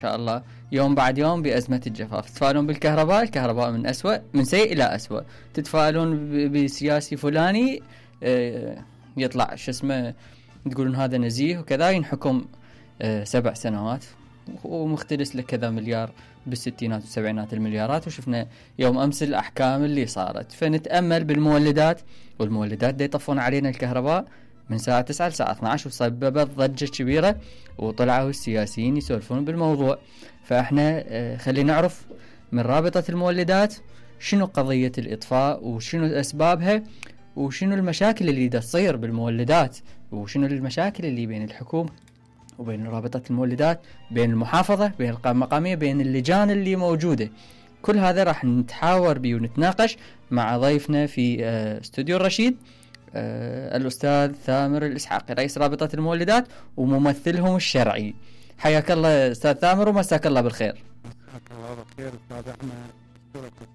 شاء الله يوم بعد يوم بأزمة الجفاف. تتفائلون بالكهرباء، الكهرباء من سيء إلى أسوأ. تتفائلون بسياسي فلاني يطلع شو اسمه تقولون هذا نزيه وكذا، ينحكم 7 سنوات ومختلس لك كذا مليار بالستينات والسبعينات المليارات. وشفنا يوم أمس الأحكام اللي صارت. فنتأمل بالمولدات، والمولدات دي يطفون علينا الكهرباء من ساعة 9 لساعة 12 وسببت ضجة كبيرة، وطلعوا السياسيين يسولفون بالموضوع. فإحنا خلينا نعرف من رابطة المولدات شنو قضية الإطفاء وشنو أسبابها وشنو المشاكل اللي تصير بالمولدات، وشنو المشاكل اللي بين الحكومة وبين رابطة المولدات، بين المحافظة، بين القائمة المقامية، بين اللجان اللي موجودة. كل هذا راح نتحاور به ونتناقش مع ضيفنا في استوديو الرشيد، الأستاذ ثامر الإسحاقي، رئيس رابطة المولدات وممثلهم الشرعي. حياك الله أستاذ ثامر ومساك الله بالخير. مساك الله بالخير أستاذ أحمد.